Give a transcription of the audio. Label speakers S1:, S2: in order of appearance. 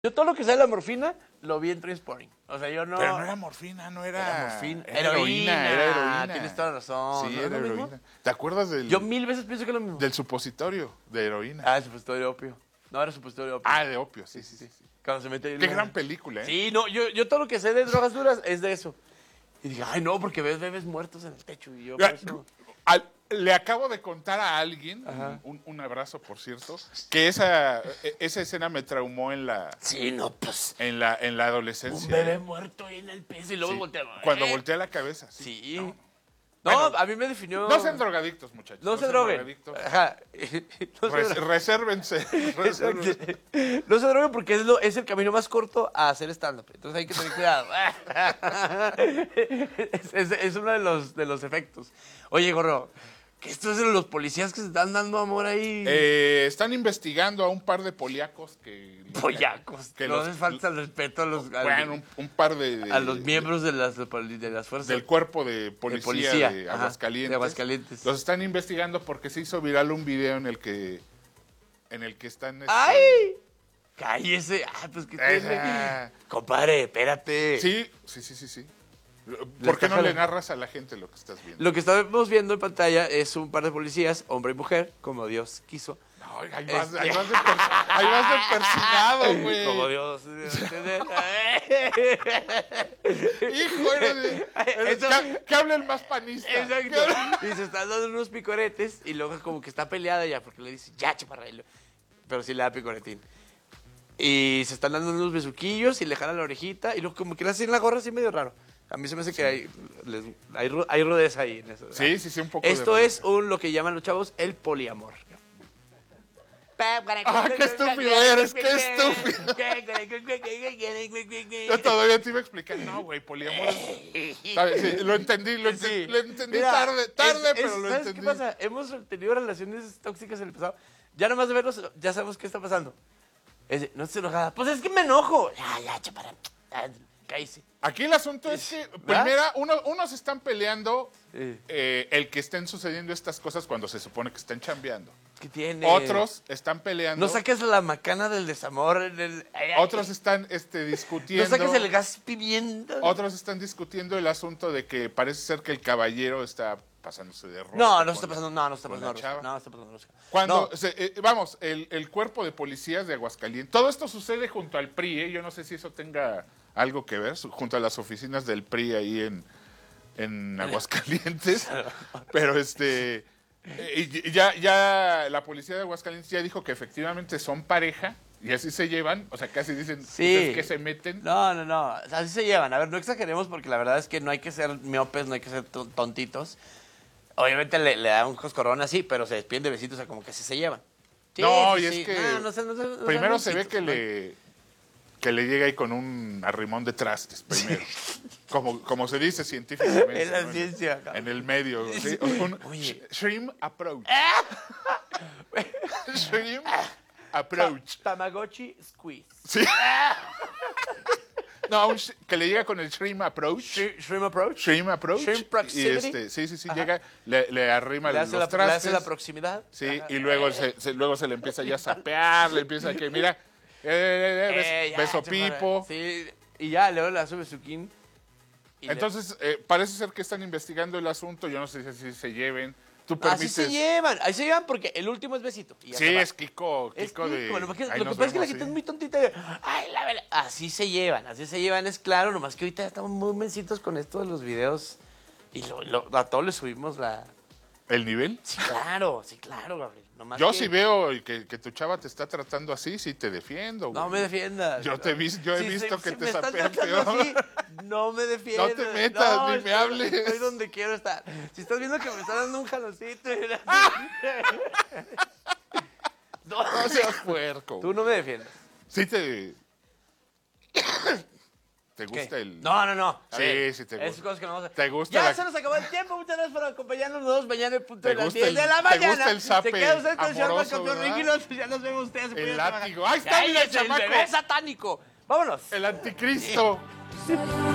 S1: Yo todo lo que sale de la morfina lo vi en Trainspotting. O sea, yo no...
S2: Pero no era morfina, no era...
S1: Era morfina.
S2: Era heroína. Era heroína.
S1: Tienes toda la razón.
S2: Sí,
S1: ¿No
S2: era
S1: es lo mismo?
S2: heroína. ¿Te acuerdas del...
S1: Yo 1000 veces pienso que es lo mismo.
S2: Del supositorio de heroína?
S1: Ah, el supositorio de opio. No, era supositorio de opio.
S2: Ah, de opio, sí.
S1: Cuando se mete...
S2: Qué gran película, ¿eh?
S1: Sí, no, yo todo lo que sé de drogas duras es de eso. Y dije, ay, no, porque ves bebés muertos en el techo. Y yo, por eso...
S2: Le acabo de contar a alguien, un abrazo, por cierto, que esa escena me traumó en la...
S1: Sí, no, pues...
S2: En la adolescencia.
S1: Un bebé muerto ahí en el piso y luego
S2: Sí.
S1: volteaba.
S2: Cuando voltea la cabeza, sí.
S1: Sí.
S2: No,
S1: No,
S2: bueno,
S1: a mí me definió...
S2: no sean drogadictos, muchachos.
S1: No se
S2: sean
S1: droguen.
S2: drogadictos.
S1: Ajá. No se droguen.
S2: Resérvense.
S1: No se droguen porque es el camino más corto a hacer stand-up. Entonces hay que tener cuidado. Es uno de los efectos. Oye, Gorro, ¿qué esto es de los policías que se están dando amor ahí?
S2: Están investigando a un par de poliacos que...
S1: Pollacos.
S2: que
S1: no
S2: los-
S1: les falta el respeto a los,
S2: Bueno, un par de...
S1: a los miembros de las fuerzas.
S2: del cuerpo de policía de
S1: ajá,
S2: Aguascalientes.
S1: de Aguascalientes.
S2: Los están investigando porque se hizo viral un video en el que están...
S1: ¡Ay! ¡Cállese! ¡Ah, pues qué tiene!
S2: Esa.
S1: Compadre, espérate.
S2: Sí. ¿Por qué no
S1: está
S2: le
S1: jalando.
S2: narras a la gente lo que estás viendo?
S1: Lo que estamos viendo en pantalla es un par de policías, hombre y mujer, como Dios quiso.
S2: No, ahí vas de persinado, güey.
S1: Como Dios.
S2: Hijo, que hable el más panista.
S1: Exacto. Y se están dando unos picoretes y luego como que está peleada ya porque le dice, ya, chaparra. Pero sí le da picoretín. Y se están dando unos besuquillos y le jalan la orejita y luego como que le hacen la gorra así medio raro. A mí se me hace que hay rudeza ahí en eso.
S2: Sí, un poco
S1: Esto
S2: de...
S1: es lo que llaman los chavos el poliamor.
S2: qué estúpido eres, qué estúpido. Yo todavía te iba a explicar. No, güey, poliamor es... ¿Sabes? Sí, lo entendí
S1: Mira,
S2: tarde, pero lo
S1: ¿sabes
S2: entendí.
S1: qué pasa? Hemos tenido relaciones tóxicas en el pasado. Ya nomás de verlos, ya sabemos qué está pasando. No estés enojada. Pues es que me enojo. Ya, chaparra. Cállese.
S2: Aquí el asunto es que, primera, unos están peleando el que estén sucediendo estas cosas cuando se supone que están chambeando.
S1: ¿Qué tiene?
S2: Otros están peleando.
S1: No saques la macana del desamor.
S2: Otros están discutiendo.
S1: No saques el gas pimienta.
S2: Otros están discutiendo el asunto de que parece ser que el caballero está pasándose de rosca.
S1: No está pasando. No está
S2: con
S1: pasando
S2: la chava.
S1: No está pasando rosca.
S2: Cuando,
S1: No.
S2: vamos, el cuerpo de policías de Aguascalientes, todo esto sucede junto al PRI, ¿eh? Yo no sé si eso tenga algo que ver, junto a las oficinas del PRI ahí en Aguascalientes, pero ya la policía de Aguascalientes ya dijo que efectivamente son pareja y así se llevan, o sea, casi dicen ustedes que se meten.
S1: No, así se llevan. A ver, no exageremos porque la verdad es que no hay que ser miopes, no hay que ser tontitos. Obviamente le da un coscorrón así, pero se despiden de besitos, o sea, como que sí se llevan. Sí,
S2: No,
S1: sí,
S2: y
S1: sí.
S2: es que
S1: No
S2: primero
S1: sean
S2: se ve
S1: besitos,
S2: que le llega ahí con un arrimón de trastes, primero. Como se dice científicamente.
S1: Es la
S2: ¿no?
S1: ciencia, cabrón.
S2: En el medio. ¿Sí? Un
S1: Oye.
S2: shrimp approach. Shrimp approach.
S1: Tamagotchi squeeze.
S2: Sí. No, que le llega con el shrimp approach.
S1: Shrimp approach.
S2: Shrimp approach.
S1: Shrimp proximity.
S2: Y sí, llega, le arrima
S1: Le hace
S2: los
S1: le
S2: trastes.
S1: hace la proximidad.
S2: Sí,
S1: Ajá.
S2: y luego luego se le empieza ya a sapear, le empieza a que, mira,
S1: Ya,
S2: beso
S1: chaparra.
S2: pipo.
S1: Sí, y ya, luego le hace besuquín.
S2: Entonces, parece ser que están investigando el asunto, yo no sé si se lleven. ¿Tú
S1: Así
S2: permites?
S1: ahí se llevan porque el último es besito. Y ya
S2: Sí,
S1: se va.
S2: es Kiko
S1: Es
S2: de...
S1: Kiko, lo que
S2: ahí
S1: lo que
S2: nos
S1: pasa es que la
S2: vemos,
S1: gente
S2: sí.
S1: es muy tontita. Ay, la vela. Así se llevan, es claro, nomás que ahorita estamos muy mencitos con esto de los videos y a todos les subimos la...
S2: ¿El nivel?
S1: Sí, claro, Gabriel. Nomás
S2: Yo
S1: que-
S2: sí veo que tu chava te está tratando así, sí te defiendo, güey.
S1: No me defiendas.
S2: Yo he visto que te
S1: me estás
S2: sapean
S1: tratando
S2: peor.
S1: así, no me defiendas.
S2: No te metas, ni me hables.
S1: Estoy donde quiero estar. Si estás viendo que me está dando un jaloncito.
S2: No seas puerco.
S1: Tú no me defiendes.
S2: Sí ¿Te gusta
S1: ¿Qué?
S2: el...?
S1: No. A
S2: Sí,
S1: ver,
S2: sí te gusta.
S1: esas cosas que no vamos a...
S2: ¿Te gusta
S1: Ya
S2: la-
S1: se nos acabó el tiempo. Muchas gracias por acompañarnos. Nos vemos mañana en punto
S2: ¿Te
S1: de las
S2: gusta
S1: 10
S2: el-
S1: de la
S2: te
S1: mañana.
S2: gusta el zape
S1: Se queda usted con el señor
S2: amoroso,
S1: campeón
S2: ¿verdad?
S1: Ricky López. Ya nos vemos ustedes.
S2: El látigo. ¡Ahí está, mira,
S1: el
S2: chamaco!
S1: bebé satánico! Vámonos.
S2: El anticristo.